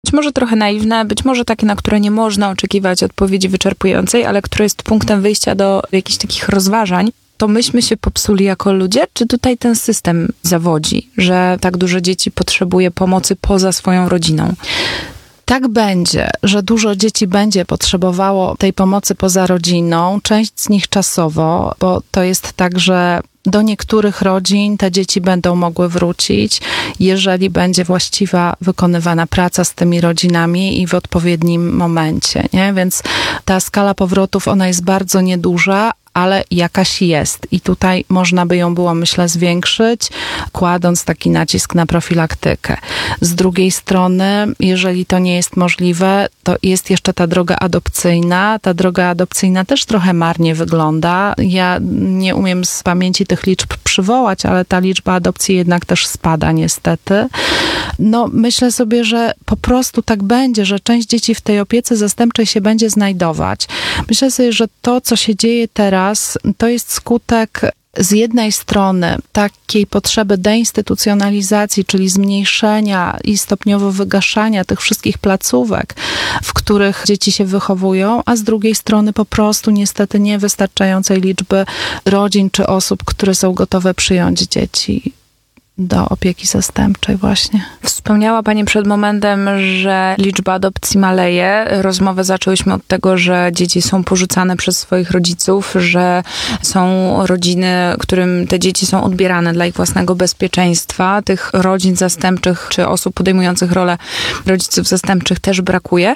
być może trochę naiwne, być może takie, na które nie można oczekiwać odpowiedzi wyczerpującej, ale które jest punktem wyjścia do jakichś takich rozważań, to myśmy się popsuli jako ludzie, czy tutaj ten system zawodzi, że tak dużo dzieci potrzebuje pomocy poza swoją rodziną? Tak będzie, że dużo dzieci będzie potrzebowało tej pomocy poza rodziną, część z nich czasowo, bo to jest tak, że do niektórych rodzin te dzieci będą mogły wrócić, jeżeli będzie właściwa wykonywana praca z tymi rodzinami i w odpowiednim momencie, nie? Więc ta skala powrotów, ona jest bardzo nieduża, ale jakaś jest. I tutaj można by ją było, myślę, zwiększyć, kładąc taki nacisk na profilaktykę. Z drugiej strony, jeżeli to nie jest możliwe, to jest jeszcze ta droga adopcyjna. Ta droga adopcyjna też trochę marnie wygląda. Ja nie umiem z pamięci tych liczb przywołać, ale ta liczba adopcji jednak też spada niestety. No, myślę sobie, że po prostu tak będzie, że część dzieci w tej opiece zastępczej się będzie znajdować. Myślę sobie, że to, co się dzieje teraz, to jest skutek z jednej strony takiej potrzeby deinstytucjonalizacji, czyli zmniejszenia i stopniowo wygaszania tych wszystkich placówek, w których dzieci się wychowują, a z drugiej strony po prostu niestety niewystarczającej liczby rodzin czy osób, które są gotowe przyjąć dzieci do opieki zastępczej właśnie. Wspomniała Pani przed momentem, że liczba adopcji maleje. Rozmowę zaczęłyśmy od tego, że dzieci są porzucane przez swoich rodziców, że są rodziny, którym te dzieci są odbierane dla ich własnego bezpieczeństwa. Tych rodzin zastępczych czy osób podejmujących rolę rodziców zastępczych też brakuje.